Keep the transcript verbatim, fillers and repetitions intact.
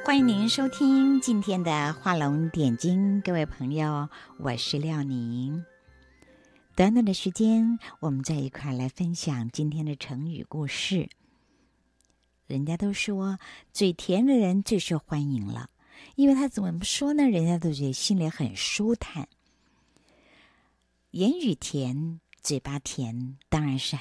欢迎您收听今天的画龙点睛，各位朋友，我是廖宁。短短的时间，我们在一块来分享今天的成语故事。人家都说嘴甜的人最受欢迎了，因为他怎么说呢？人家都觉得心里很舒坦。言语甜，嘴巴甜，当然是